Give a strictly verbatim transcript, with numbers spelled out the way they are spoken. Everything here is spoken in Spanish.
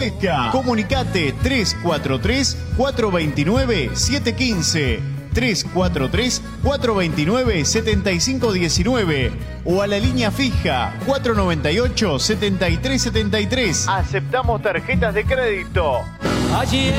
Comunicate tres cuatro tres, cuatro dos nueve, siete uno cinco, tres cuatro tres, cuatro dos nueve, siete cinco uno nueve o a la línea fija cuatro nueve ocho, siete tres siete tres. Aceptamos tarjetas de crédito. Allí